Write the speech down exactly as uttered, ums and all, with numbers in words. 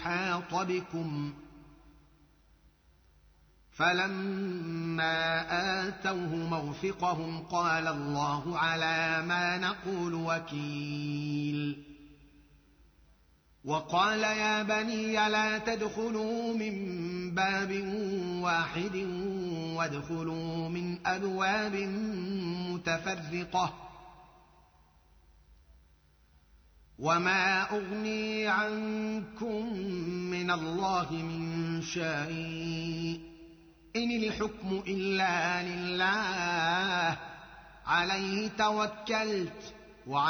يحاط بكم فلما آتوه موثقهم قال الله على ما نقول وكيل وقال يا بني لا تدخلوا من باب واحد وادخلوا من أبواب متفرقة وما أغني عنكم من الله من شيء إن الحكم إلا لله عليه توكلت